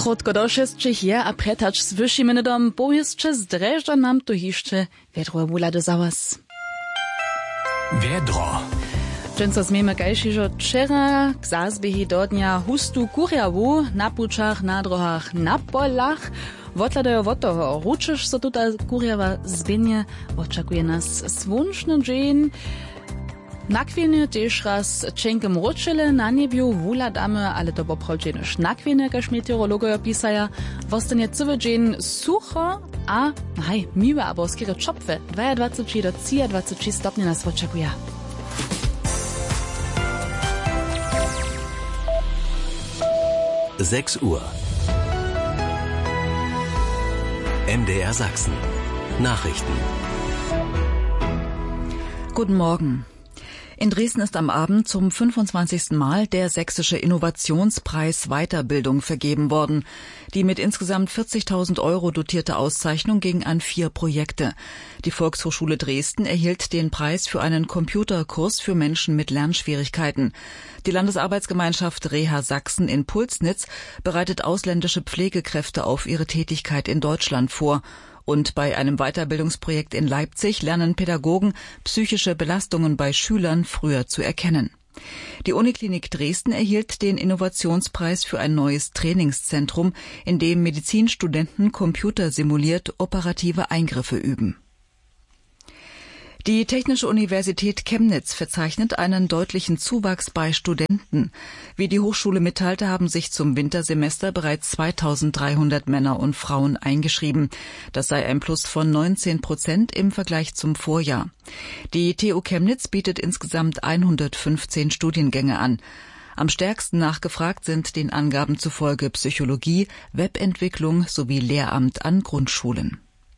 Krótko do 6 je a pretacz z wyższym minodom, bo jeszcze z dreżdża nam tu jeszcze wiedro wula do załas. Wiedro. Często zmiemy kajšižo wczera k zazbiehi do dnia hustu kurjawu na puczach, na drohach, na polach. Wotladajo od toho, ručeš so tuta kurjava zbienie, oczekuje nas słoneczny dzień. Nakwieny też raz čenkem ručele na niebiu wuladamy, ale to poprawdźenyż nakwieny, kaž meteorologoja pisaja, wostanie cały dzień sucho, a miłe abo skiery czopwe, 22 do 23 stopni nas oczekuje. Sechs Uhr. MDR Sachsen. Nachrichten. Guten Morgen. In Dresden ist am Abend zum 25. Mal der Sächsische Innovationspreis Weiterbildung vergeben worden. Die mit insgesamt 40.000 € dotierte Auszeichnung ging an 4 Projekte. Die Volkshochschule Dresden erhielt den Preis für einen Computerkurs für Menschen mit Lernschwierigkeiten. Die Landesarbeitsgemeinschaft Reha Sachsen in Pulsnitz bereitet ausländische Pflegekräfte auf ihre Tätigkeit in Deutschland vor. Und bei einem Weiterbildungsprojekt in Leipzig lernen Pädagogen, psychische Belastungen bei Schülern früher zu erkennen. Die Uniklinik Dresden erhielt den Innovationspreis für ein neues Trainingszentrum, in dem Medizinstudenten computersimuliert operative Eingriffe üben. Die Technische Universität Chemnitz verzeichnet einen deutlichen Zuwachs bei Studenten. Wie die Hochschule mitteilte, haben sich zum Wintersemester bereits 2300 Männer und Frauen eingeschrieben. Das sei ein Plus von 19% im Vergleich zum Vorjahr. Die TU Chemnitz bietet insgesamt 115 Studiengänge an. Am stärksten nachgefragt sind den Angaben zufolge Psychologie, Webentwicklung sowie Lehramt an Grundschulen.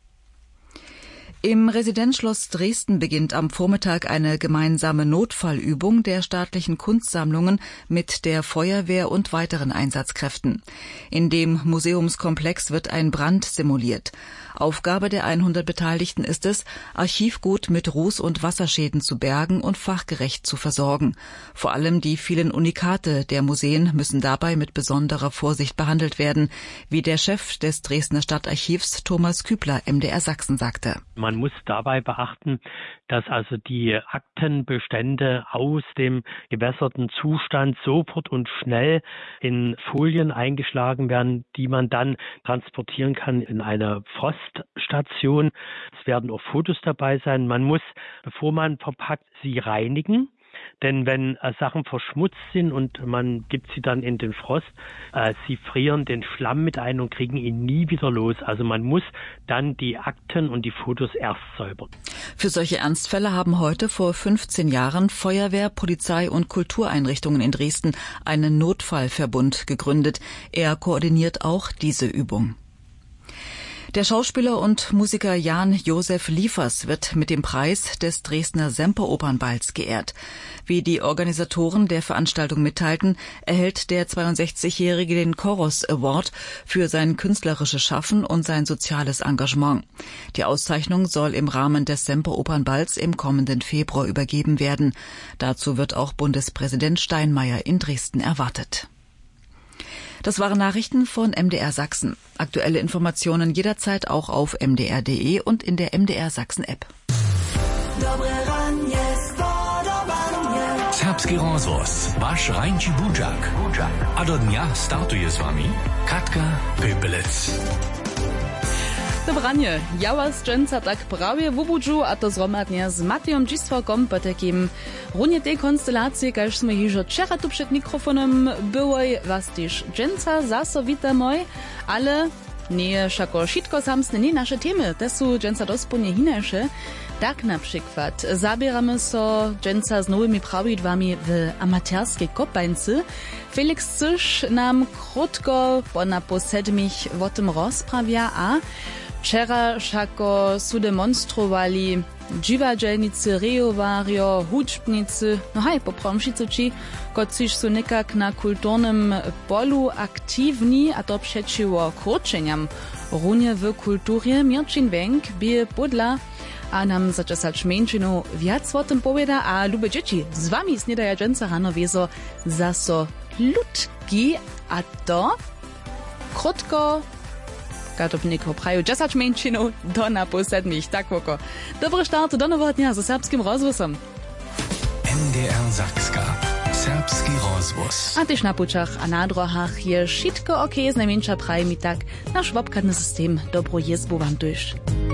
Im Residenzschloss Dresden beginnt am Vormittag eine gemeinsame Notfallübung der staatlichen Kunstsammlungen mit der Feuerwehr und weiteren Einsatzkräften. In dem Museumskomplex wird ein Brand simuliert. Aufgabe der 100 Beteiligten ist es, Archivgut mit Ruß- und Wasserschäden zu bergen und fachgerecht zu versorgen. Vor allem die vielen Unikate der Museen müssen dabei mit besonderer Vorsicht behandelt werden, wie der Chef des Dresdner Stadtarchivs Thomas Kübler MDR Sachsen sagte. Man muss dabei beachten, dass also die Aktenbestände aus dem gewässerten Zustand sofort und schnell in Folien eingeschlagen werden, die man dann transportieren kann in eine Froststation. Es werden auch Fotos dabei sein. Man muss, bevor man verpackt, sie reinigen. Denn wenn Sachen verschmutzt sind und man gibt sie dann in den Frost, sie frieren den Schlamm mit ein und kriegen ihn nie wieder los. Also man muss dann die Akten und die Fotos erst säubern. Für solche Ernstfälle haben heute vor 15 Jahren Feuerwehr, Polizei und Kultureinrichtungen in Dresden einen Notfallverbund gegründet. Er koordiniert auch diese Übung. Der Schauspieler und Musiker Jan-Josef Liefers wird mit dem Preis des Dresdner Semperopernballs geehrt. Wie die Organisatoren der Veranstaltung mitteilten, erhält der 62-Jährige den Choros Award für sein künstlerisches Schaffen und sein soziales Engagement. Die Auszeichnung soll im Rahmen des Semperopernballs im kommenden Februar übergeben werden. Dazu wird auch Bundespräsident Steinmeier in Dresden erwartet. Das waren Nachrichten von MDR Sachsen. Aktuelle Informationen jederzeit auch auf mdr.de und in der MDR Sachsen App. Serbski rozhlas, vaš Rajnči Budžak. A do dnia startuje s vami Katka Pepelec. Dobranie, ja was dżęca tak prawie w ubudżu, a to zromadnie z Matejom Dzistwokom po takim runie tej konstelacji, każ sme hižo wczera tu przed mikrofonem byłoj, was też dżęca zaso witamoj, ale nie szako šitko samsne, nie nasze temy, te są dżęca dosponie hinesze. Tak na przykład zabieramy so dżęca z nowymi prawidłami w amatorskiej kopańcy. Felix Cysz nam krótko po na po 7 o tym rozprawia, a wczera szako su demonstrowali dziwadzielnicy, rejowario, hudžbnicy, poprawšice ci, kociž su nekak na kulturnym polu aktywni, a to przeciwko kročenjam. Runie w kulturze Mirčin Wenk bije podla, a nam za časać menšinu viac o tym powieda, a lube dzieci, z wami sniedaja dżęca rano wiezo zaso plutki, a to krótko, katopniku praju 10 minut do na pół 7, tak woko. Dobry start do nowego dnia ze serbskim rozwosom. NDR Sakska. Serbski rozwóz. A tyś na puczach a na drohach je szitko okej, z najmniejsza praj mi tak nasz wopkatny system dobro jezbu wam durch.